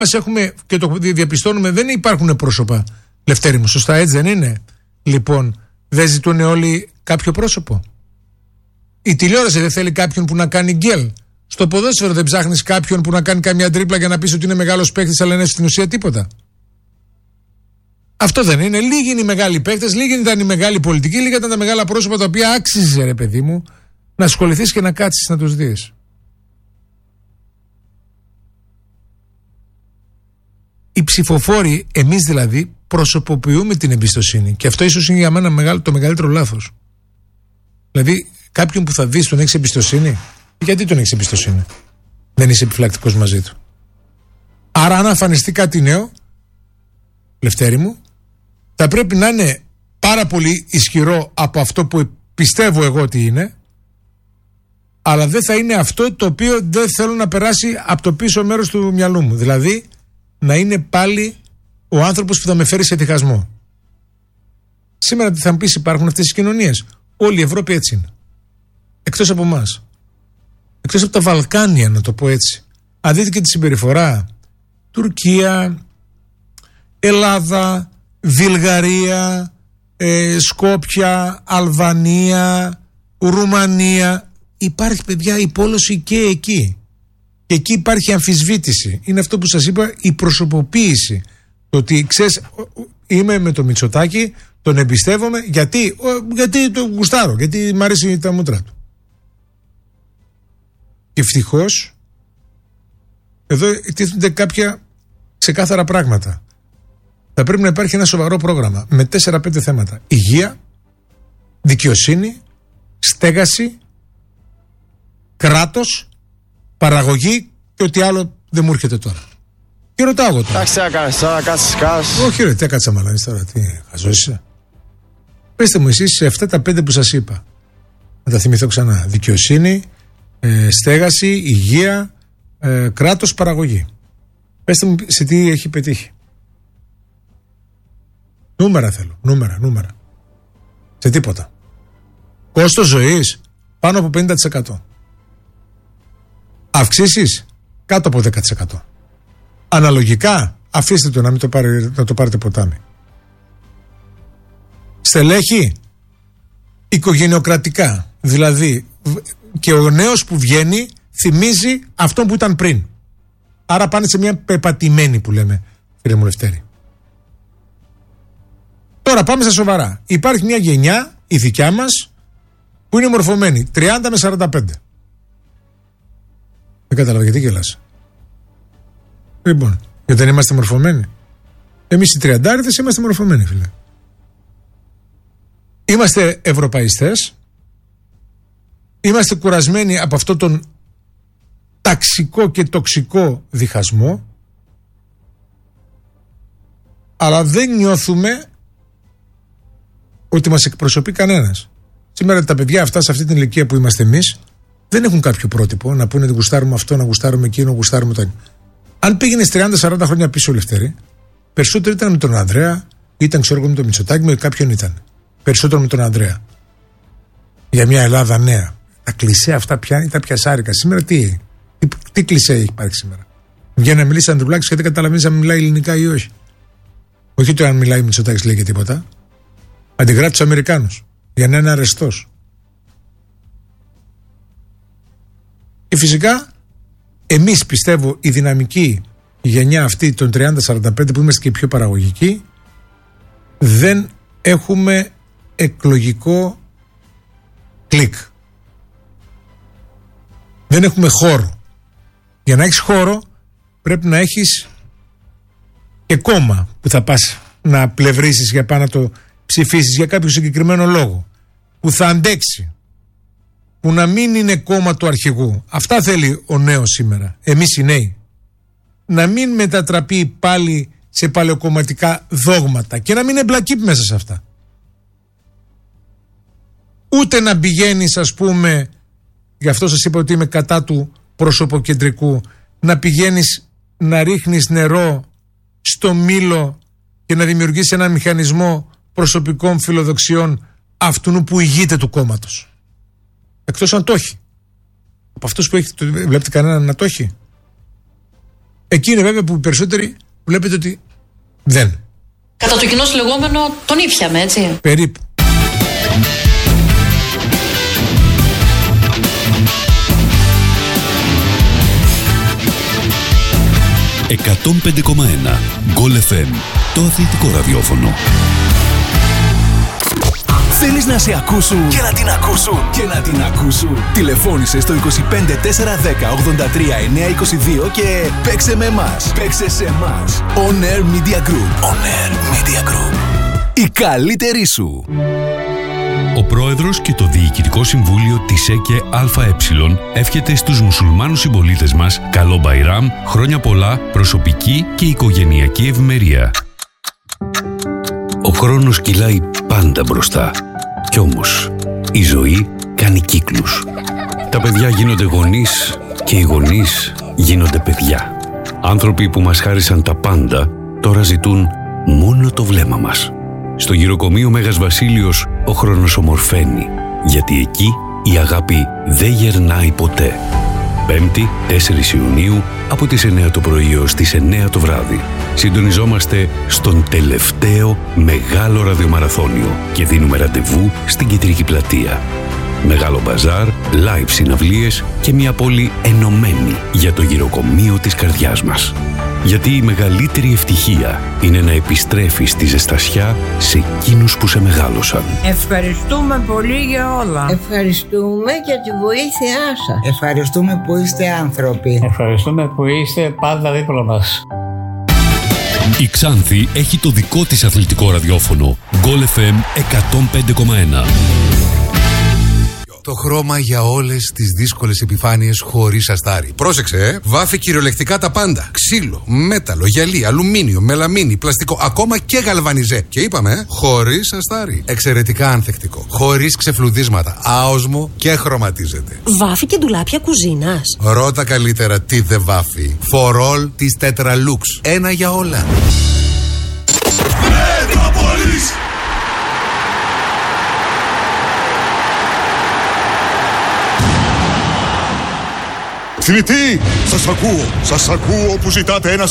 Μας έχουμε και το διαπιστώνουμε, δεν υπάρχουν πρόσωπα. Λευτέρη μου, σωστά έτσι δεν είναι? Λοιπόν, δεν ζητούν όλοι κάποιο πρόσωπο? Η τηλεόραση δεν θέλει κάποιον που να κάνει γκέλ? Στο ποδόσφαιρο δεν ψάχνεις κάποιον που να κάνει καμιά τρίπλα για να πεις ότι είναι μεγάλος παίκτης, αλλά είναι στην ουσία τίποτα? Αυτό δεν είναι? Λίγοι είναι οι μεγάλοι παίκτες, λίγοι ήταν οι μεγάλοι πολιτικοί, λίγα ήταν τα μεγάλα πρόσωπα τα οποία άξιζε, ρε παιδί μου, να ασχοληθείς και να κάτσεις να τους δεις. Οι ψηφοφόροι, εμείς δηλαδή, προσωποποιούμε την εμπιστοσύνη. Και αυτό ίσως είναι για μένα το μεγαλύτερο λάθος. Δηλαδή, κάποιον που θα δεις τον έχεις εμπιστοσύνη? Γιατί τον έχεις εμπιστοσύνη? Δεν είσαι επιφυλακτικός μαζί του. Άρα, αν εμφανιστεί κάτι νέο, Λευτέρη μου, θα πρέπει να είναι πάρα πολύ ισχυρό από αυτό που πιστεύω εγώ ότι είναι, αλλά δεν θα είναι αυτό το οποίο δεν θέλω να περάσει από το πίσω μέρος του μυαλού μου. Δηλαδή, να είναι πάλι ο άνθρωπος που θα με φέρει σε διχασμό. Σήμερα θα μου πεις, υπάρχουν αυτές τις κοινωνίες. Όλη η Ευρώπη έτσι είναι. Εκτός από εμάς. Εκτός από τα Βαλκάνια, να το πω έτσι. Αν δείτε και τη συμπεριφορά, Τουρκία, Ελλάδα, Βουλγαρία, Σκόπια, Αλβανία, Ρουμανία. Υπάρχει, παιδιά, η πόλωση και εκεί. Και εκεί υπάρχει αμφισβήτηση. Είναι αυτό που σας είπα, η προσωποποίηση. Το ότι ξέρεις, είμαι με το Μητσοτάκη, τον εμπιστεύομαι, γιατί τον γουστάρω, γιατί μου αρέσει τα μούτρα του. Και ευτυχώς εδώ τίθενται κάποια ξεκάθαρα πράγματα. Θα πρέπει να υπάρχει ένα σοβαρό πρόγραμμα με 4-5 θέματα. Υγεία, δικαιοσύνη, στέγαση, κράτος, παραγωγή και ό,τι άλλο δεν μου έρχεται τώρα. Και ρωτάω εγώ τώρα. Εντάξει, τώρα κάτσεις. Όχι ρε, τι έκατσα μαλάνης τώρα, τι χαζός είσαι? Πεςτε μου εσείς σε αυτά τα 5 που σας είπα. Να τα θυμηθώ ξανά. Δικαιοσύνη, στέγαση, υγεία, κράτος, παραγωγή. Πεςτε μου σε τι έχει πετύχει. Νούμερα θέλω, νούμερα. Σε τίποτα. Κόστος ζωής πάνω από 50%. Αυξήσεις κάτω από 10%. Αναλογικά αφήστε το να το πάρετε ποτάμι. Στελέχη οικογενειοκρατικά. Δηλαδή και ο νέος που βγαίνει θυμίζει αυτόν που ήταν πριν. Άρα πάνε σε μια πεπατημένη που λέμε, κύριε μου Λευτέρη. Τώρα πάμε στα σοβαρά. Υπάρχει μια γενιά, η δικιά μας, που είναι μορφωμένη 30 με 45. Δεν κατάλαβα γιατί γελάς. Λοιπόν, γιατί δεν είμαστε μορφωμένοι. Εμείς οι 30άριδες είμαστε μορφωμένοι, φίλε. Είμαστε ευρωπαϊστές. Είμαστε κουρασμένοι από αυτόν τον ταξικό και τοξικό διχασμό. Αλλά δεν νιώθουμε ότι μας εκπροσωπεί κανένας. Σήμερα τα παιδιά αυτά σε αυτή την ηλικία που είμαστε εμείς δεν έχουν κάποιο πρότυπο να πούνε ότι γουστάρουμε αυτό, να γουστάρουμε εκείνο, γουστάρουμε το. Αν πήγαινε 30-40 χρόνια πίσω, Λευτέρη, περισσότερο ήταν με τον Ανδρέα, ήταν ξέρω εγώ με τον Μητσοτάκη, με κάποιον ήταν. Περισσότερο με τον Ανδρέα. Για μια Ελλάδα νέα. Τα κλισέ αυτά πια είναι τα πιασάρικα. Σήμερα τι κλισέ έχει υπάρχει σήμερα? Βγαίνει να μιλήσει Ανδρουλάκης και δεν καταλαβαίνει αν μιλάει ελληνικά ή όχι. Όχι το αν μιλάει Μητσοτάκης λέει και τίποτα. Αντιγράφει τους Αμερικάνους για να είναι αρεστός. Και φυσικά εμείς πιστεύω η δυναμική γενιά αυτή των 30-45 που είμαστε και πιο παραγωγικοί δεν έχουμε εκλογικό κλικ. Δεν έχουμε χώρο. Για να έχεις χώρο πρέπει να έχεις και κόμμα που θα πας να πλευρίσεις για πάνω να το ψηφίσεις για κάποιο συγκεκριμένο λόγο, που θα αντέξει, που να μην είναι κόμμα του αρχηγού. Αυτά θέλει ο νέος σήμερα, εμείς οι νέοι. Να μην μετατραπεί πάλι σε παλαιοκομματικά δόγματα και να μην εμπλακεί μέσα σε αυτά. Ούτε να πηγαίνεις, ας πούμε, γι' αυτό σας είπα ότι είμαι κατά του προσωποκεντρικού, να πηγαίνεις να ρίχνεις νερό στο μήλο και να δημιουργήσει έναν μηχανισμό προσωπικών φιλοδοξιών αυτού που ηγείται του κόμματος. Εκτός αν το έχει. Από αυτούς που έχει, βλέπετε κανέναν να το έχει? Εκεί είναι βέβαια που οι περισσότεροι βλέπετε ότι δεν. Κατά το κοινό λεγόμενο τον ήπιαμε, έτσι. Περίπου. «105,1 Γκολ FM», το αθλητικό ραδιόφωνο. Θέλεις να σε ακούσουν και να την ακούσουν και να την ακούσουν? Τηλεφώνησε στο 25 410 83 922 και παίξε με εμάς. Παίξε σε εμάς. On Air Media Group. On Air Media Group. Η καλύτερη σου. Ο πρόεδρος και το Διοικητικό Συμβούλιο της ΕΚΕ ΑΕ εύχεται στους μουσουλμάνους συμπολίτες μας καλό Μπαϊράμ, χρόνια πολλά, προσωπική και οικογενειακή ευημερία. Ο χρόνος κυλάει πάντα μπροστά. Κι όμως η ζωή κάνει κύκλους. Τα παιδιά γίνονται γονείς και οι γονείς γίνονται παιδιά. Άνθρωποι που μας χάρισαν τα πάντα τώρα ζητούν μόνο το βλέμμα μας. Στο γυροκομείο Μέγας Βασίλειος ο χρόνος ομορφαίνει, γιατί εκεί η αγάπη δεν γερνάει ποτέ. 5η, 4 Ιουνίου, από τις 9 το πρωί ως τις 9 το βράδυ. Συντονιζόμαστε στον τελευταίο μεγάλο ραδιομαραθώνιο και δίνουμε ραντεβού στην Κεντρική Πλατεία. Μεγάλο μπαζάρ, live συναυλίες και μια πόλη ενωμένη για το γυροκομείο της καρδιάς μας. Γιατί η μεγαλύτερη ευτυχία είναι να επιστρέφεις τη ζεστασιά σε εκείνους που σε μεγάλωσαν. Ευχαριστούμε πολύ για όλα. Ευχαριστούμε για τη βοήθειά σας. Ευχαριστούμε που είστε άνθρωποι. Ευχαριστούμε που είστε πάντα δίπλα μας. Η Ξάνθη έχει το δικό της αθλητικό ραδιόφωνο. Γκολ FM 105,1. Το χρώμα για όλες τις δύσκολες επιφάνειες χωρίς αστάρι. Πρόσεξε, βάφει κυριολεκτικά τα πάντα. Ξύλο, μέταλλο, γυαλί, αλουμίνιο, μελαμίνι, πλαστικό, ακόμα και γαλβανιζέ. Και είπαμε, χωρίς αστάρι. Εξαιρετικά ανθεκτικό. Χωρίς ξεφλουδίσματα. Άοσμο και χρωματίζεται. Βάφει και ντουλάπια κουζίνας. Ρώτα καλύτερα τι δεν βάφει. For all της Tetralux. Ένα για όλα. Θνητοί, σας ακούω που ζητάτε ένα